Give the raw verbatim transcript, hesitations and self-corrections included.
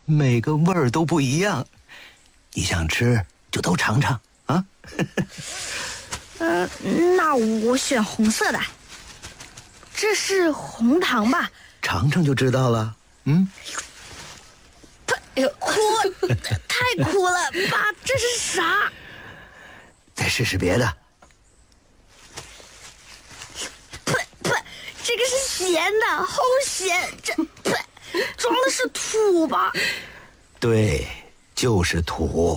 每个味儿都不一样。你想吃就都尝尝啊。 呃，那我选红色的。这是红糖吧？ 尝尝就知道了。嗯。 哎呦，苦，太苦了，爸，这是啥？ 再试试别的。 呸呸，这个是咸的，好咸！这呸，装的是土吧？ 对，就是土。